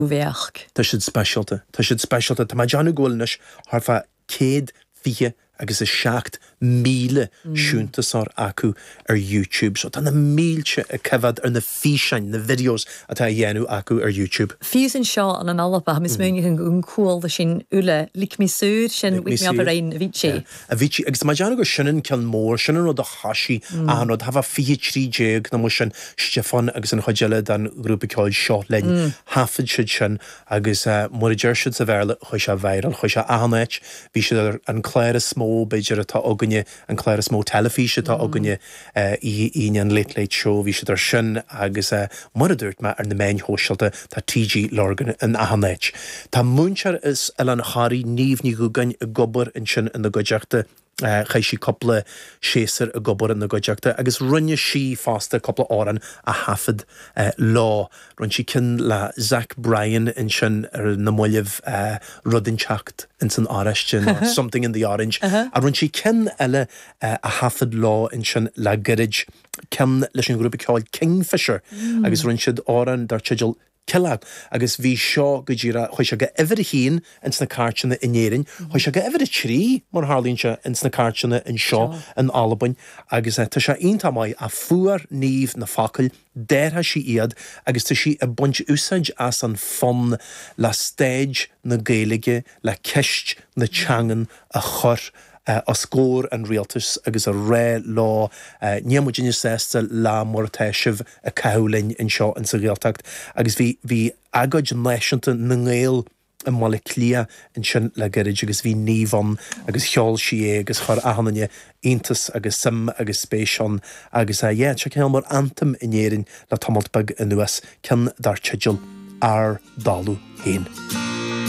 Bheach. Tá siad specialta. Tá má Johnny Golnish harfa céad fiche agus is 7,000 siúntasár acu YouTube. So tá na mílte a cefad ar na físein, na videos atá dhéanú acu ar YouTube. Físan seo an alapa, mis múnig an cúil sin ule, lik mi súr sin wik mi ab rein a vitsi. A vitsi, agus má Johnny go sinnin cean mór, sinnin o da hasí, a hanod hafa fihe tríéag na mu sin Stefan agus an chodjile dan grúpa ceáil seo lein, hafid siid sin agus mór a djursid sa verle chuis a viral, chuis a ahanait, vi siid an cléir smó beidir atá ogunne an cléir smó telefíse atá ogunne í an late show, vi siid ar sin agus mór a dúirt me ar na main hóisialta tá TG Lorgan an ahanait. Tá múnsear is an charí níomhní gugain a gobar in sin in na goideachta chaisi coppla séasar a gobar in na goideachta agus runne sí fásta coppla áran a hafid lá. Run si cin le Zach Bryan in sin ar na moileh rudinseacht in san áristin, Something in the Orange. A run si cin eile a hafid lá in sin le girid cin leis an grúpa ceáil Kingfisher agus run siad áran dar tidil Killag, agus bhí seo go ddíra chuis go ever hín in sna cartena inéirin, chuis go ever trí mar hálínse in sna cartena in seo in Albain, agus tá sé onanta mai a fuair níomh na facail, déirtha sí iad, agus tá sí a buint úsáid as an fun le stage na Gaeilge, le ceist na teangan a chur, a scór an rialtas agus a ré lá níamúdíine sésta lá mórtéisih a cehalainn in seo an sa rialtacht agus bhí agaid leisanta na ngéil a mala clia in sin le girid agus bhí níomhan agus cheáil si agus chur ahananne Aontas agus sim agus spéisian agus se ceann mar antam inéirin le tamalt bag in nuas cin dar tidil ar dalú héin.